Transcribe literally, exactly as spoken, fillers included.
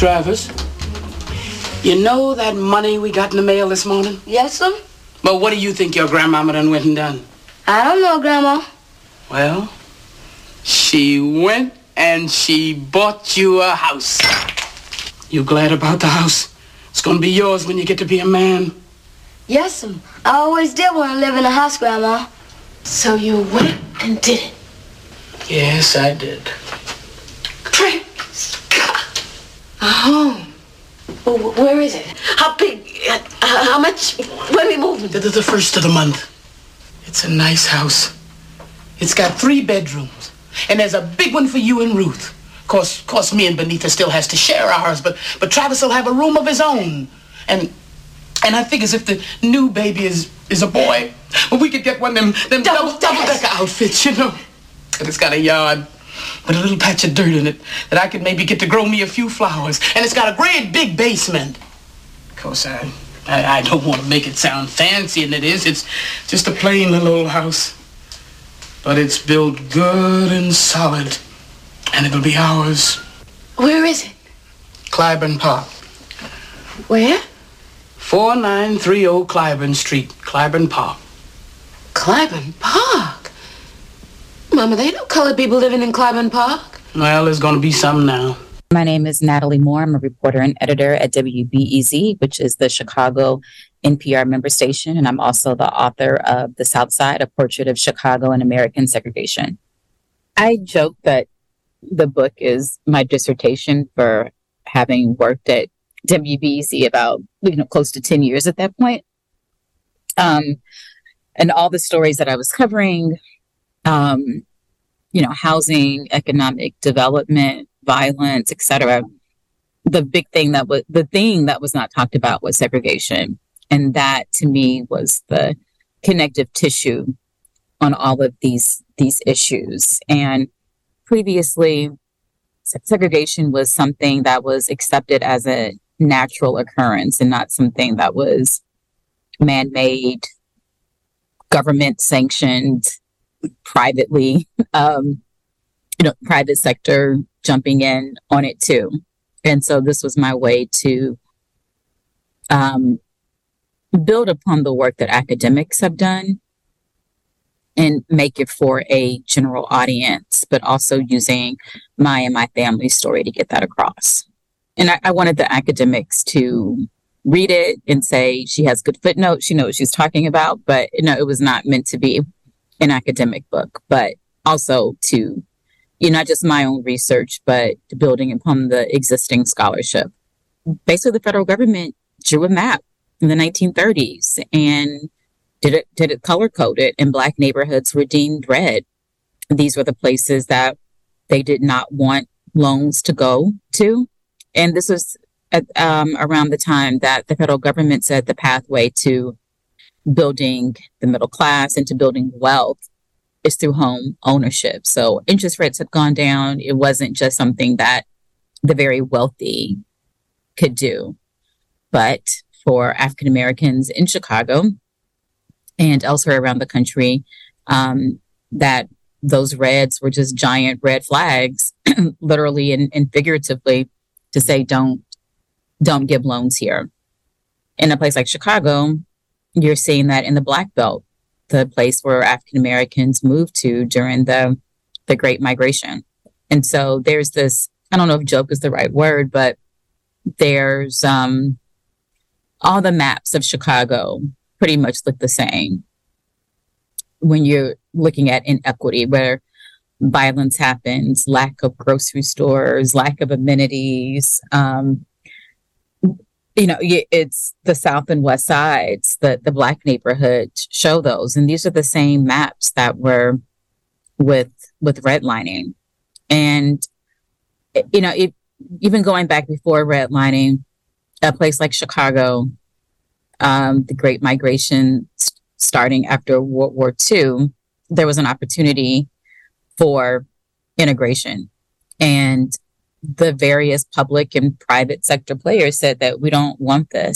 Travis, you know that money we got in the mail this morning? Yes, sir. But what do you think your grandmama done went and done? I don't know, Grandma. Well, she went and she bought you a house. You glad about the house? It's gonna be yours when you get to be a man. Yes, sir. I always did want to live in a house, Grandma. So you went and did it? Yes, I did. Praise God. A home. Well, where is it? How big? Uh, how much? When we moving? The, the, the first of the month. It's a nice house. It's got three bedrooms. And there's a big one for you and Ruth. Of course, of course, me and Benita still has to share ours, but, but Travis will have a room of his own. And and I think as if the new baby is, is a boy, well, we could get one of them, them double, double, double-decker outfits, you know. And it's got a yard with a little patch of dirt in it that I could maybe get to grow me a few flowers. And it's got a great big basement. Of course, I, I, I don't want to make it sound fancy, and it is. It's just a plain little old house. But it's built good and solid, and it'll be ours. Where is it? Clyburn Park. Where? forty-nine thirty Clyburn Street, Clyburn Park. Clyburn Park? Mama, there ain't no colored people living in Clyburn Park. Well, there's going to be some now. My name is Natalie Moore. I'm a reporter and editor at W B E Z, which is the Chicago N P R member station. And I'm also the author of The South Side, A Portrait of Chicago and American Segregation. I joke that the book is my dissertation for having worked at W B E Z about, you know, close to ten years at that point. Um, and all the stories that I was covering, um, you know, housing, economic development, violence, et cetera. The big thing that was, the thing that was not talked about was segregation. And that to me was the connective tissue on all of these, these issues. And previously, segregation was something that was accepted as a natural occurrence and not something that was man-made, government-sanctioned, privately, um, you know, private sector jumping in on it too. And so this was my way to um, build upon the work that academics have done and make it for a general audience, but also using my and my family's story to get that across. And I, I wanted the academics to read it and say, she has good footnotes, she knows what she's talking about, but you know, it was not meant to be an academic book, but also to, you know, not just my own research, but building upon the existing scholarship. Basically, the federal government drew a map in the nineteen thirties and did it, did it color coded, and Black neighborhoods were deemed red. These were the places that they did not want loans to go to. And this was at, um, around the time that the federal government said the pathway to building the middle class and to building wealth is through home ownership. So interest rates had gone down. It wasn't just something that the very wealthy could do. But for African Americans in Chicago and elsewhere around the country, um, that those reds were just giant red flags, literally and, and figuratively, to say, don't, don't give loans here. In a place like Chicago, you're seeing that in the Black Belt, the place where African Americans moved to during the, the Great Migration. And so there's this, I don't know if joke is the right word, but there's um, all the maps of Chicago pretty much look the same when you're looking at inequity, where violence happens, lack of grocery stores, lack of amenities. Um, you know, it's the South and West sides, the, the Black neighborhoods show those. And these are the same maps that were with, with redlining. And, you know, it, even going back before redlining, a place like Chicago, um, the Great Migration st- starting after World War Two, there was an opportunity for integration. And the various public and private sector players said that we don't want this.